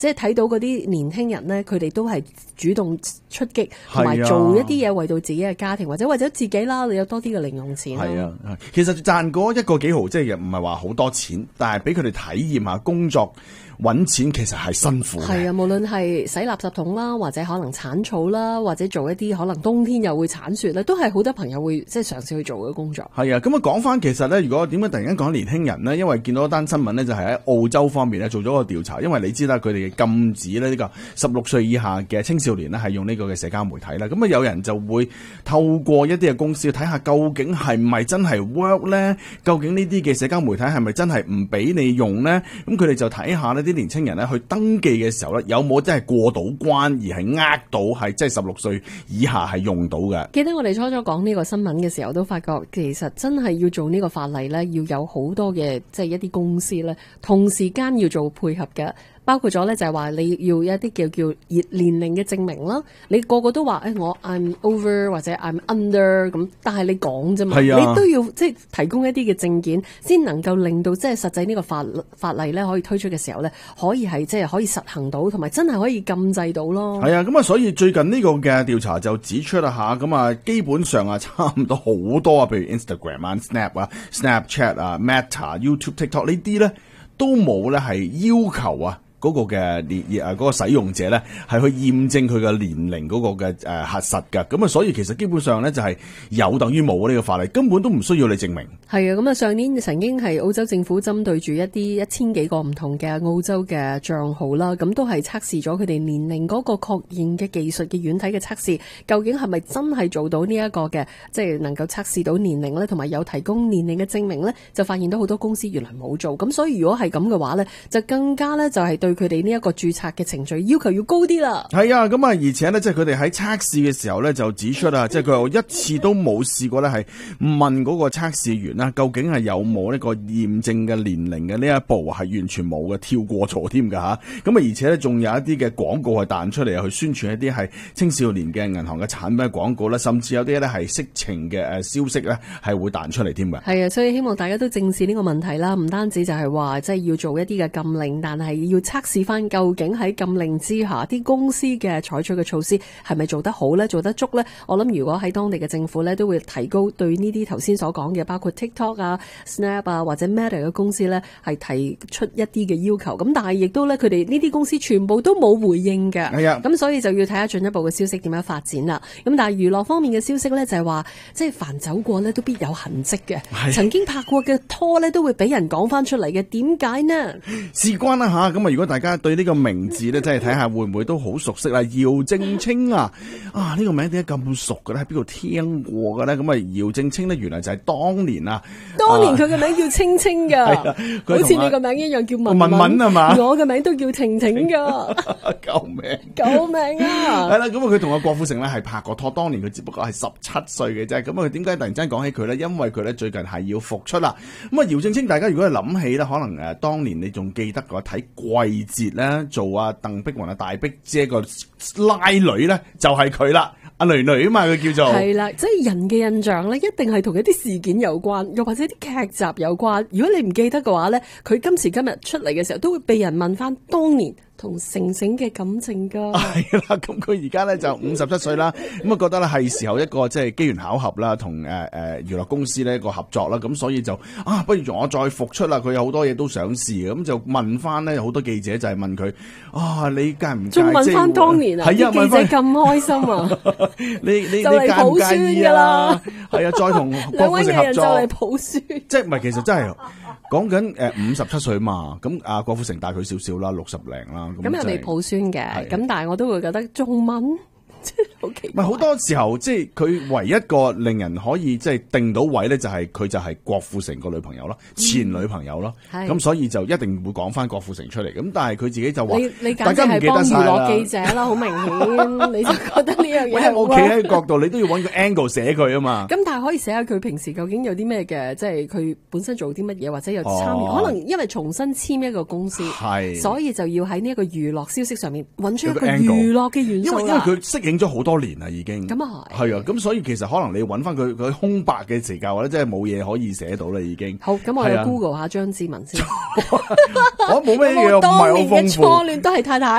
即係睇到嗰啲年輕人咧，佢哋都係主動出擊，同埋做一啲嘢為到自己嘅家庭，或者為咗自己啦，你有多啲嘅零用錢。 係啊，其實賺嗰1個幾毫，即係唔係話好多錢，但係俾佢哋體驗下工作揾錢其實係辛苦嘅。 係啊，無論係洗垃圾桶啦，或者可能鏟草啦，或者做一啲可能冬天又會鏟雪咧，都係好多朋友會即係嘗試去做嘅工作。 係啊，咁啊講翻其實咧，如果點解突然間講年輕人呢？因為見到一單新聞呢，就係喺澳洲方面咧做咗個調查，因為你知啦，佢哋禁止咧呢個16歲以下嘅青少年呢係用呢個嘅社交媒體啦。咁啊有人就會透過一啲嘅公司去睇下究竟係唔係真係 work 咧？究竟呢啲嘅社交媒體係咪真係唔俾你用呢？咁佢哋就睇下呢啲年青人咧去登記嘅時候咧，有冇真係過到關而係呃到係即係16歲以下係用到嘅。 記得我哋初初講呢個新聞嘅時候，都發覺其實真係要做呢個法例咧，要有好多嘅即係一啲公司咧，同時間要做配合嘅。包括咗咧就係話你要一啲叫年齡嘅證明啦，你個個都話我 I'm over 或者 I'm under 咁，但係你講啫嘛，你都要即係提供一啲嘅證件，先能夠令到即係實際呢個法例咧可以推出嘅時候咧，可以係即係可以實行到，同埋真係可以禁制到咯。 係啊，咁啊，所以最近呢個嘅調查就指出啦吓，咁啊基本上啊差唔多好多啊，譬如 Instagram 啊、Snap 啊、Snapchat 啊、Meta、YouTube、TikTok 呢啲咧都冇咧係要求啊。嗰個嘅嗰個使用者咧，係去驗證佢嘅年齡嗰個嘅核實㗎。咁啊，所以其實基本上咧就係有等於冇呢個法例，根本都唔需要你證明。 係啊，咁啊上年曾經係澳洲政府針對住一啲1000幾個唔同嘅澳洲嘅帳號啦，咁都係測試咗佢哋年齡嗰個確認嘅技術嘅軟體嘅測試，究竟係咪真係做到呢一個嘅，即係能夠測試到年齡咧，同埋有提供年齡嘅證明咧，就發現到好多公司原來冇做。咁所以如果係咁嘅話咧，就更加咧就係對佢哋呢一個註冊嘅程序要求要高啲啦。 係啊，咁啊，而且咧，即係佢哋喺測試嘅時候咧，就指出啊，即係佢一次都冇試過咧，係問嗰個測試員啦，究竟係有冇呢個驗證嘅年齡嘅呢一步係完全冇嘅，跳過咗添㗎吓。咁啊，而且咧，仲有一啲嘅廣告係彈出嚟去宣傳一啲係青少年嘅銀行嘅產品廣告啦，甚至有啲咧係色情嘅消息咧係會彈出嚟添㗎。 係啊，所以希望大家都正視呢個問題啦，唔單止就係話即係要做一啲嘅禁令，但係要測試翻。究竟喺禁令之下，啲公司嘅採取嘅措施係咪做得好呢？做得足呢？我諗如果喺當地嘅政府呢，都會提高對呢啲頭先所講嘅，包括 TikTok 啊、Snap 啊或者 Meta 嘅公司呢，係提出一啲嘅要求。咁但係亦都呢，佢哋呢啲公司全部都冇回應嘅。係啊，咁所以就要睇下進一步嘅消息點樣發展啦。咁但係娛樂方面嘅消息呢，就係話，即係凡走過呢，都必有痕跡嘅。曾經拍過嘅拖呢，都會俾人講翻出嚟嘅。點解呢？ 事關啦吓，咁啊，如果大家對呢個名字咧，真係睇下會唔會都好熟悉啦？姚正清啊，呢個名點解咁熟嘅咧？喺邊度聽過嘅咧？咁啊，姚正清咧，原來就係當年佢嘅名叫清清噶，好似你個名一樣叫文文係嘛？我嘅名都叫婷婷噶，救命啊！係啦，咁啊，佢同阿郭富城咧係拍過拖，當年佢只不過係17歲嘅啫。咁啊，佢點解突然間講起佢咧？因為佢咧最近係要復出啦。咁啊，姚正清，大家如果係諗起咧，可能當年你仲記得嘅話，睇季節咧。做啊鄧碧雲啊大碧姐個拉女咧就係佢啦，阿女女啊嘛，佢叫做係啦，即係人嘅印象咧，一定係同一啲事件有關，又或者啲劇集有關。如果你唔記得嘅話咧，佢今時今日出嚟嘅時候，都會被人問翻當年同成成嘅感情噶。係啦，咁佢而家咧就57歲啦，咁啊覺得咧係時候一個即係機緣巧合啦，同娛樂公司呢一個合作啦，咁所以就不如我再復出啦。佢有好多嘢都想試，咁就問翻咧好多記者就係問佢你介唔介意？仲問翻當年啊？係啊，記者咁開心啊！你介唔介意啊？係啊，再同郭富城合作就嚟抱孫，即係唔係？其實真係講緊57歲嘛，咁阿郭富城大佢少少啦，60零啦。咁又未抱孫嘅，咁但係我都會覺得仲問。唔係好多時候，即係佢唯一個令人可以即係定到位咧，就係佢就係郭富城個女朋友咯，前女朋友咯。咁所以就一定會講翻郭富城出嚟。咁但係佢自己就話，你大家唔記得晒啦。娛樂記者啦，好明顯，你就覺得呢樣嘢。我企喺角度，你都要揾個 angle 寫佢啊嘛。咁但係可以寫下佢平時究竟有啲咩嘅，即係佢本身做啲乜嘢，或者有參與。可能因為重新簽一個公司，所以就要喺呢一個娛樂消息上面揾出一個娛樂嘅元素啦。因為佢適應咗好多多年啦，已經。 咁啊係啊，咁所以其實可能你揾翻佢空白嘅時間，或者真係冇嘢可以寫到啦，已經。 好，咁我係啊哋 Google 下張志文先。 我冇咩嘢，唔係好當年嘅豐富。 初戀都係太太。